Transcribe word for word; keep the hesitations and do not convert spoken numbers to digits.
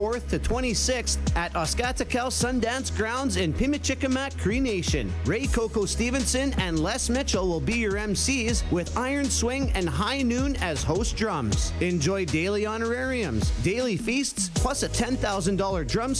fourth to twenty-sixth at Oscatacal Sundance Grounds in Pimichikamak, Cree Nation. Ray Coco Stevenson and Les Mitchell will be your M Cs with Iron Swing and High Noon as host drums. Enjoy daily honorariums, daily feasts, plus a ten thousand dollars drum